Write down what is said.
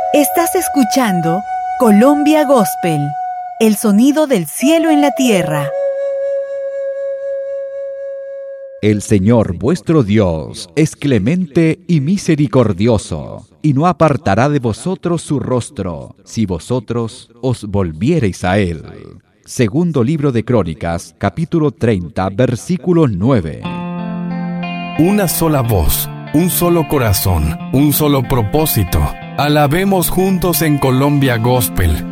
Estás escuchando Colombia Gospel, el sonido del cielo en la tierra. El Señor vuestro Dios es clemente y misericordioso, y no apartará de vosotros su rostro, si vosotros os volviereis a Él. Segundo libro de Crónicas, capítulo 30, versículo 9. Una sola voz, un solo corazón, un solo propósito. Alabemos juntos en Colombia Gospel,